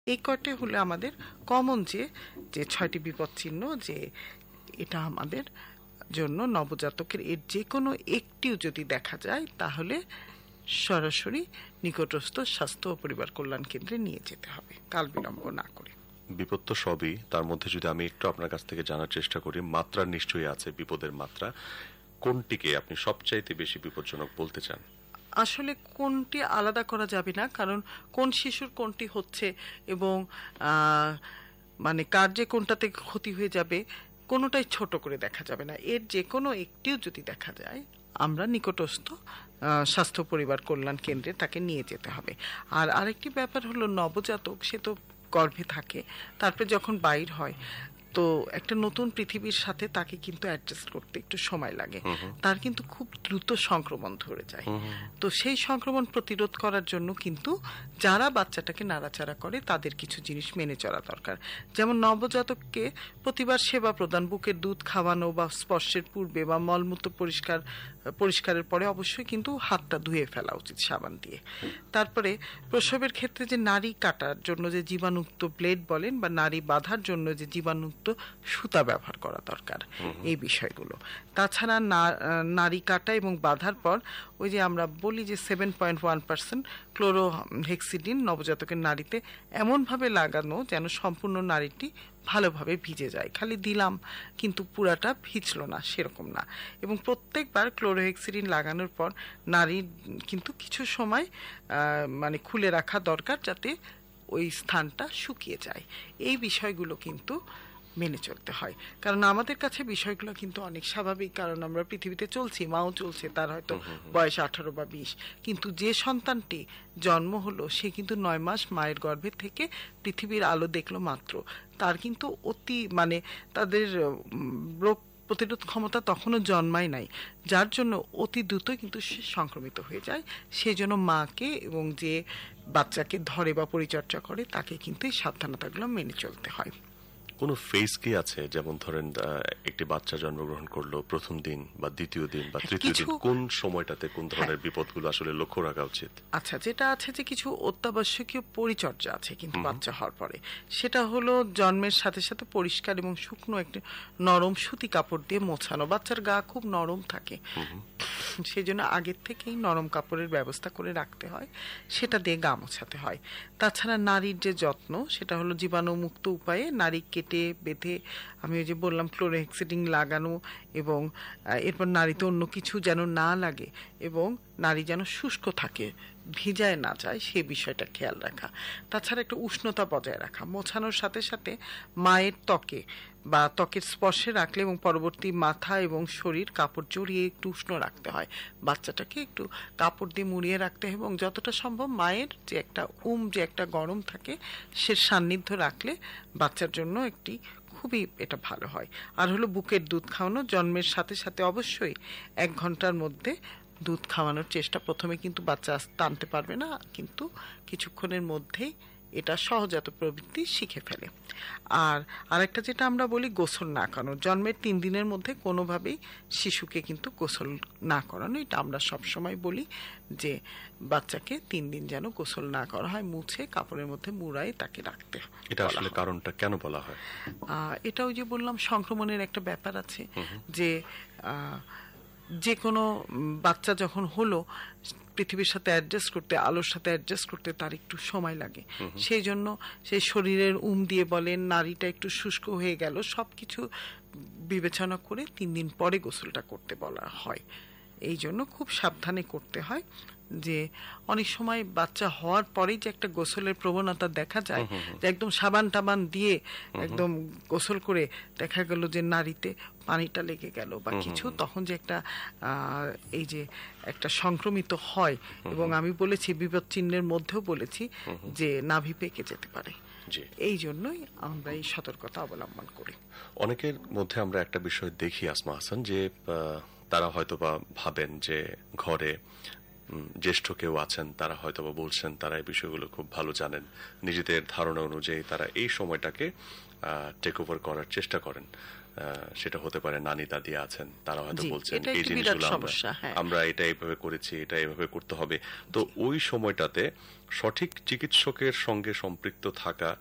এই কয়টাই হলো আমাদের কমন যে যে 6টি বিপদ চিহ্ন, যে এটা আমাদের জন্য নবজাতকের এর যে কোনো একটিও যদি দেখা যায় তাহলে সরাসরি নিকটস্থ স্বাস্থ্য ও পরিবার কল্যাণ কেন্দ্রে নিয়ে যেতে হবে, কাল বিলম্ব না করে। বিপদ তো সবই, তার মধ্যে যদি আমি একটু আপনার কাছ থেকে জানার চেষ্টা করি, মাত্রা নিশ্চয়ই আছে, বিপদের মাত্রা কোনটিকে আপনি সবচাইতে বেশি বিপজ্জনক বলতে চান? আসলে কোনটি আলাদা করা যাবে না, কারণ কোন শিশুর কোনটি হচ্ছে এবং মানে কার যে কোনটাতে ক্ষতি হয়ে যাবে কোনোটাই ছোট করে দেখা যাবে না। এর যে কোনো একটিও যদি দেখা যায় আমরা নিকটস্থ স্বাস্থ্য পরিবার কল্যাণ কেন্দ্রে তাকে নিয়ে যেতে হবে। আর আরেকটি ব্যাপার হলো, নবজাতক সে তো গর্ভে থাকে, তারপরে যখন বাইর হয় তো একটা নতুন পৃথিবীর সাথে তাকে কিন্তু অ্যাডজাস্ট করতে একটু সময় লাগে, তার কিন্তু খুব দ্রুত সংক্রমণ ধরে যায়। তো সেই সংক্রমণ প্রতিরোধ করার জন্য কিন্তু যারা বাচ্চাটাকে নাড়াচাড়া করে তাদের কিছু জিনিস মেনে চলা দরকার। যেমন নবজাতককে প্রতিবার সেবা প্রদান, বুকের দুধ খাওয়ানো বা স্পর্শের পূর্বে বা মলমূত্র পরিষ্কারের পরে অবশ্যই কিন্তু হাতটা ধুয়ে ফেলা উচিত সাবান দিয়ে। তারপরে প্রসবের ক্ষেত্রে যে নাড়ি কাটার জন্য যে জীবাণুক্ত ব্লেড বলেন বা নাড়ি বাঁধার জন্য যে জীবাণুক্ত সুতা ব্যবহার করা দরকার, এই বিষয়গুলো। তাছাড়া নাড়ি কাটা এবং বাঁধার পর ওই যে আমরা বলি যে 7.1% ক্লোরোহেক্সিডিন নবজাতকের নাড়িতে এমনভাবে লাগানো যেন সম্পূর্ণ নাড়িটি ভালোভাবে ভিজে যায়, খালি দিলাম কিন্তু পুরাটা ভিজলো না সেরকম না। এবং প্রত্যেকবার ক্লোরোহেক্সিডিন লাগানোর পর নাড়ি কিন্তু কিছু সময় মানে খুলে রাখা দরকার যাতে ওই স্থানটা শুকিয়ে যায়। এই বিষয়গুলো কিন্তু মেনে চলতে হয়, কারণ আমাদের কাছে বিষয়গুলো কিন্তু অনেক স্বাভাবিক, কারণ আমরা পৃথিবীতে চলছি, মাও চলছে, তার হয়তো বয়স 18 বা 20, কিন্তু যে সন্তানটি জন্ম হলো সে কিন্তু 9 মাস মায়ের গর্ভে থেকে পৃথিবীর আলো দেখলো মাত্র, তার কিন্তু অতি মানে তাদের রোগ প্রতিরোধ ক্ষমতা তখনও জন্মায় নাই, যার জন্য অতি দ্রুত কিন্তু সে সংক্রমিত হয়ে যায়। সেই জন্য মাকে এবং যে বাচ্চাকে ধরে বা পরিচর্যা করে তাকে কিন্তু এই সাবধানতাগুলো মেনে চলতে হয়। কোনো ফেজ কি আছে, যেমন ধরেন একটি বাচ্চা জন্মগ্রহণ করলো প্রথম দিন বা দ্বিতীয় দিন বা তৃতীয় দিন, কোন সময়টাতে কোন ধরনের বিপদগুলো আসলে লক্ষ্য রাখা উচিত? আচ্ছা, যেটা আছে যে কিছু অত্যাবশ্যকীয় পরিচর্যা আছে কিন্তু বাচ্চা হওয়ার পরে, সেটা হলো জন্মের সাথে সাথে পরিষ্কার এবং শুকনো একটি নরম সুতি কাপড় দিয়ে মোছানো। বাচ্চার গা খুব নরম থাকে, সেই জন্য আগের থেকেই নরম কাপড়ের ব্যবস্থা করে রাখতে হয়, সেটা দিয়ে গা মোছাতে হয়। তাছাড়া নারীর যে যত্ন, সেটা হলো জীবাণুমুক্ত উপায়ে নারী কেটে বেঁধে, আমি ওই যে বললাম ক্লোরোহেক্সিডিন লাগানো, এবং এরপর নারীতে অন্য কিছু যেন না লাগে এবং নারী যেন শুষ্ক থাকে, ভিজায় না যায়, সে বিষয়টা খেয়াল রাখা। তাছাড়া একটা উষ্ণতা বজায় রাখা, মোছানোর সাথে সাথে মায়ের ত্বকে বা ত্বকের স্পর্শে রাখলে এবং পরবর্তী মাথা এবং শরীর কাপড় জড়িয়ে একটু উষ্ণ রাখতে হয়, বাচ্চাটাকে একটু কাপড় দিয়ে মুড়িয়ে রাখতে হয়, এবং যতটা সম্ভব মায়ের যে একটা যে একটা গরম থাকে সে সান্নিধ্য রাখলে বাচ্চার জন্য একটি খুবই এটা ভালো হয়। আর হলো বুকের দুধ খাওয়ানো, জন্মের সাথে সাথে অবশ্যই 1 ঘন্টার মধ্যে দুধ খাওয়ানোর চেষ্টা। প্রথমে কিন্তু বাচ্চা টানতে পারবে না, কিন্তু কিছুক্ষণের মধ্যেই এটা সহজাত প্রবৃত্তি শিখে ফেলে। আর আরেকটা যেটা আমরা বলি গোসল না করানো, জন্মের 3 দিনের মধ্যে কোনোভাবেই শিশুকে কিন্তু গোসল না করানো, এটা আমরা সবসময় বলি যে বাচ্চাকে 3 দিন যেন গোসল না করা হয়, মুছে কাপড়ের মধ্যে মুড়ায় তাকে রাখতে। এটা আসলে কারণটা কেন বলা হয়? এটা ওই যে বললাম সংক্রমণের একটা ব্যাপার আছে, যে কোনো বাচ্চা যখন হলো পৃথিবীর সাথে অ্যাডজাস্ট করতে, আলোর সাথে অ্যাডজাস্ট করতে তার একটু সময় লাগে, সেই জন্য সেই শরীরের দিয়ে বলেন, নারীটা একটু শুষ্ক হয়ে গেল, সবকিছু বিবেচনা করে 3 দিন পরে গোসলটা করতে বলা হয়। এই জন্য খুব সাবধানে করতে হয়, যে অনেক সময় বাচ্চা হওয়ার পরেই যে একটা গোসলের প্রবণতা দেখা যায়, যে একদম সাবান টাবান দিয়ে একদম গোসল করে দেখা গেল যে নারীতে পানিটা লেগে গেল বা কিছু, তখন যে একটা এই যে একটা সংক্রমিত হয়, এবং আমি বলেছি বিপদ চিহ্নের মধ্যেও বলেছি যে নাভি পেকে যেতে পারে, এই জন্যই আমরা এই সতর্কতা অবলম্বন করি। অনেকের মধ্যে আমরা একটা বিষয় দেখি আসমা হাসান, যে তারা হয়তোবা ভাবেন যে ঘরে জ্যেষ্ঠ কেউ আছেন, তারা হয়তোবা বলছেন, তারা এই বিষয়গুলো খুব ভালো জানেন, নিজেদের ধারণা অনুযায়ী তারা এই সময়টাকে টেক ওভার করার চেষ্টা করেন। সেটা হতে পারে নানি দাদি আছেন, তারা হয়তো জি, বলছেন এটা এই একটি বিরাট জিনিসগুলো সমস্যা, হ্যাঁ। আমরা এটা এইভাবে করেছি, এটা এইভাবে করতে হবে। তো ওই সময়টাতে সঠিক চিকিৎসকের সঙ্গে সম্পৃক্ত থাকা